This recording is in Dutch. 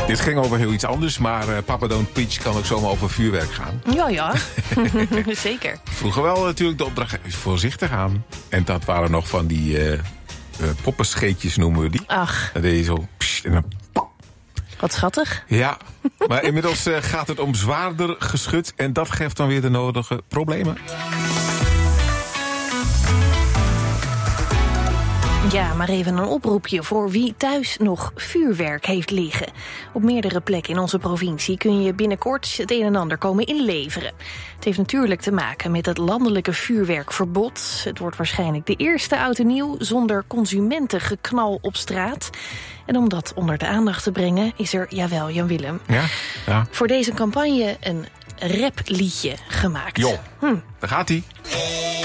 Dit ging over heel iets anders, maar Papa Don't Preach kan ook zomaar over vuurwerk gaan. Ja. Zeker. Vroeger wel natuurlijk de opdracht voorzichtig aan. En dat waren nog van die poppenscheetjes noemen we die. Ach. Dat deed je zo. Pssst, en dan... Wat schattig. Ja, maar inmiddels gaat het om zwaarder geschut. En dat geeft dan weer de nodige problemen. Ja, maar even een oproepje voor wie thuis nog vuurwerk heeft liggen. Op meerdere plekken in onze provincie kun je binnenkort het een en ander komen inleveren. Het heeft natuurlijk te maken met het landelijke vuurwerkverbod. Het wordt waarschijnlijk de eerste oud en nieuw zonder consumentengeknal op straat. En om dat onder de aandacht te brengen is er, jawel, Jan Willem, voor deze campagne een rapliedje gemaakt. Daar gaat-ie.